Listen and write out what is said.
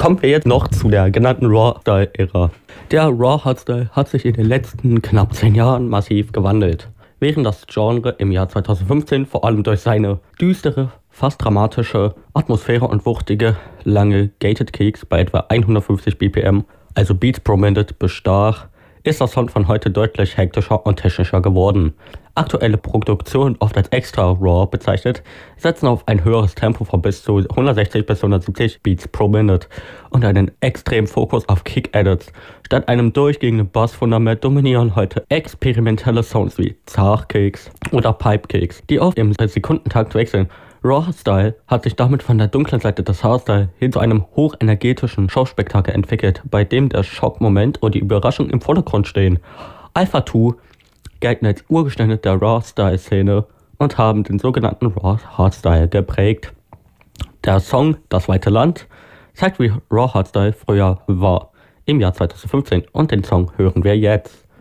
Kommen wir jetzt noch zu der genannten Raw-Style-Ära. Der Raw-Hardstyle hat sich in den letzten knapp 10 Jahren massiv gewandelt. Während das Genre im Jahr 2015 vor allem durch seine düstere, fast dramatische Atmosphäre und wuchtige, lange Gated Kicks bei etwa 150 BPM, also Beats pro Minute, bestach, ist das Sound von heute deutlich hektischer und technischer geworden. Aktuelle Produktionen, oft als Extra Raw bezeichnet, setzen auf ein höheres Tempo von bis zu 160 bis 170 Beats pro Minute und einen extremen Fokus auf Kick-Edits. Statt einem durchgehenden Bassfundament dominieren heute experimentelle Sounds wie Zach-Kicks oder Pipe-Kicks, die oft im Sekundentakt wechseln. Raw-Style hat sich damit von der dunklen Seite des Hardstyle hin zu einem hochenergetischen Showspektakel entwickelt, bei dem der Schockmoment und die Überraschung im Vordergrund stehen. Alpha 2 gelten als Urgesteine der Raw-Style-Szene und haben den sogenannten Raw-Hardstyle geprägt. Der Song Das weite Land zeigt, wie Raw-Hardstyle früher war, im Jahr 2015, und den Song hören wir jetzt.